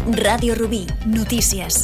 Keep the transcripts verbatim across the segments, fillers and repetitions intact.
Ràdio Rubí, notícies.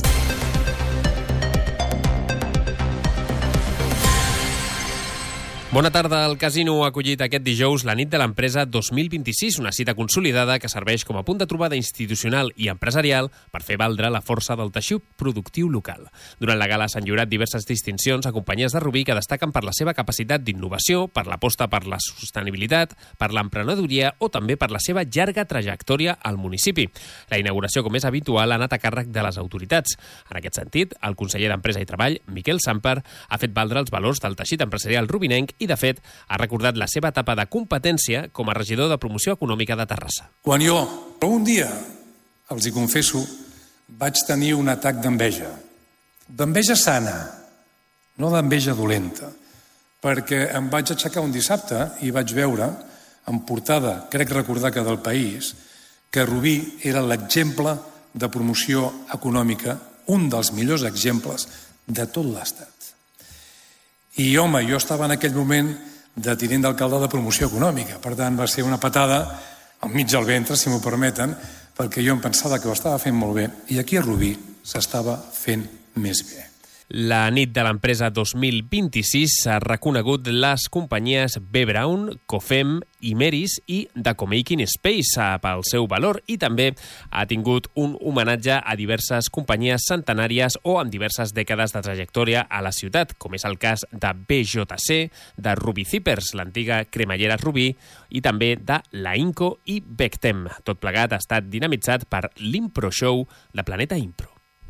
Bona tarda. El casino ha acollit aquest dijous la nit de l'empresa dos mil vint-i-sis, una cita consolidada que serveix com a punt de trobada institucional i empresarial per fer valdre la força del teixit productiu local. Durant la gala s'han lliurat diverses distincions a companyies de Rubí que destaquen per la seva capacitat d'innovació, per l'aposta per la sostenibilitat, per l'emprenedoria o també per la seva llarga trajectòria al municipi. La inauguració, com és habitual, ha anat a càrrec de les autoritats. En aquest sentit, el conseller d'Empresa i Treball, Miquel Samper, ha fet valdre els valors del teixit empresarial rubinenc i, de fet, ha recordat la seva etapa de competència com a regidor de promoció econòmica de Terrassa. Quan jo, un dia, els hi confesso, vaig tenir un atac d'enveja. D'enveja sana, no d'enveja dolenta, perquè em vaig aixecar un dissabte i vaig veure, en portada, crec recordar que del País, que Rubí era l'exemple de promoció econòmica, un dels millors exemples de tot l'Estat. I, home, jo estava en aquell moment de tinent d'alcalde de promoció econòmica. Per tant, va ser una patada al mig del ventre, si m'ho permeten, perquè jo em pensava que ho estava fent molt bé. I aquí a Rubí s'estava fent més bé. La nit de l'empresa dos mil vint-i-sis s'ha reconegut les companyies B. Braun, Cofem, Imeris i The Comaking Space pel seu valor i també ha tingut un homenatge a diverses companyies centenàries o amb diverses dècades de trajectòria a la ciutat, com és el cas de B J C, de Rubí Zippers, l'antiga cremallera Rubí, i també de la Inco i Bectem. Tot plegat ha estat dinamitzat per l'Impro Show de Planeta Impro.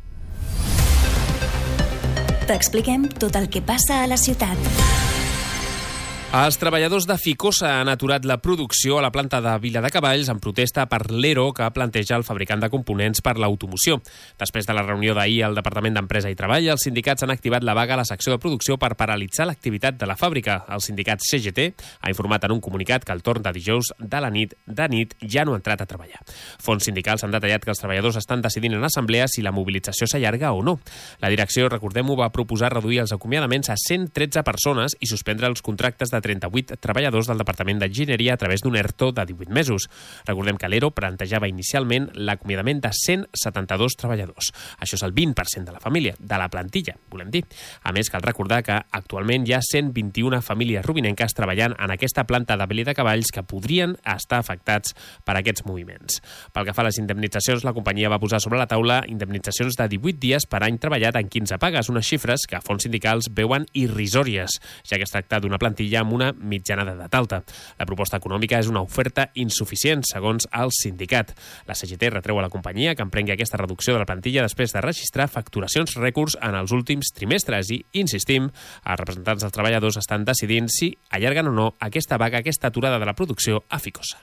T'expliquem tot el que passa a la ciutat. Els treballadors de Ficosa han aturat la producció a la planta de Viladecavalls en protesta per l'E R O que planteja el fabricant de components per l'automoció. Després de la reunió d'ahir al Departament d'Empresa i Treball, els sindicats han activat la vaga a la secció de producció per paralitzar l'activitat de la fàbrica. El sindicat C G T ha informat en un comunicat que al torn de dijous de la nit de nit ja no ha entrat a treballar. Fons sindicals han detallat que els treballadors estan decidint en assemblea si la mobilització s'allarga o no. La direcció, recordem-ho, va proposar reduir els acomiadaments a cent tretze persones i suspendre els contractes de trenta-vuit treballadors del Departament d'Enginyeria a través d'un ERTO de divuit mesos. Recordem que l'E R O plantejava inicialment l'acomiadament de cent setanta-dos treballadors. Això és el vint per cent de la família, de la plantilla, volem dir. A més, cal recordar que actualment hi ha cent vint-i-una famílies rubinenques treballant en aquesta planta de Viladecavalls que podrien estar afectats per aquests moviments. Pel que fa a les indemnitzacions, la companyia va posar sobre la taula indemnitzacions de divuit dies per any treballat en quinze pagues, unes xifres que fons sindicals veuen irrisòries, ja que es tracta d'una plantilla amb una mitjana d'edat alta. La proposta econòmica és una oferta insuficient, segons el sindicat. La C G T retreu a la companyia que emprengui aquesta reducció de la plantilla després de registrar facturacions rècords en els últims trimestres i, insistim, els representants dels treballadors estan decidint si allarguen o no aquesta vaga, aquesta aturada de la producció a Ficosa.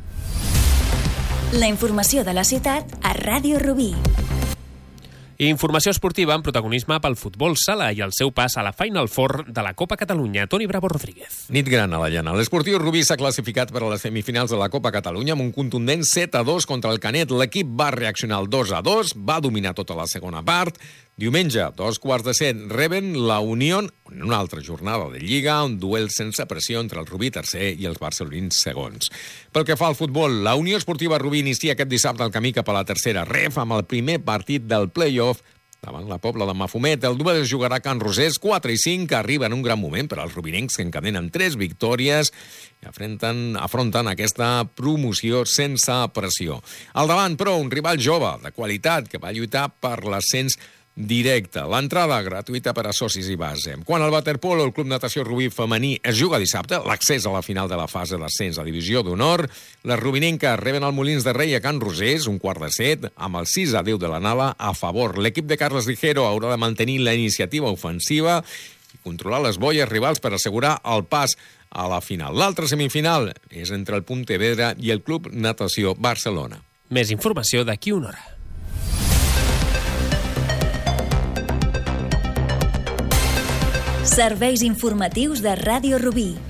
La informació de la ciutat a Ràdio Rubí. Informació esportiva amb protagonisme pel futbol sala i el seu pas a la Final Four de la Copa Catalunya. Toni Bravo Rodríguez. Nit gran a la llana. L'Esportiu Rubí s'ha classificat per a les semifinals de la Copa Catalunya amb un contundent set a dos contra el Canet. L'equip va reaccionar al dos a dos, va dominar tota la segona part. Diumenge, dos quarts de set, reben la Unió en una altra jornada de Lliga, un duel sense pressió entre el Rubí tercer i els barcelonins segons. Pel que fa al futbol, la Unió Esportiva Rubí inicia aquest dissabte el camí cap a la tercera ref amb el primer partit del play-off davant la Pobla de Mafumet. El duel es jugarà a Can Rosés, quatre i cinc, que arriba en un gran moment per als rubinencs que encadenen tres victòries i afronten, afronten aquesta promoció sense pressió. Al davant, però, un rival jove, de qualitat, que va lluitar per l'ascens directe. L'entrada gratuïta per a socis i base. Quan al waterpolo, el Club Natació Rubí femení es juga dissabte, l'accés a la final de la fase d'ascens a Divisió d'Honor. Les rubinenques reben el Molins de Rei a Can Rosés, un quart de set, amb el sis a deu de la Nala a favor. L'equip de Carles Ligero haurà de mantenir la iniciativa ofensiva i controlar les boies rivals per assegurar el pas a la final. L'altra semifinal és entre el Pontevedra i el Club Natació Barcelona. Més informació d'aquí una hora. Serveis informatius de Ràdio Rubí.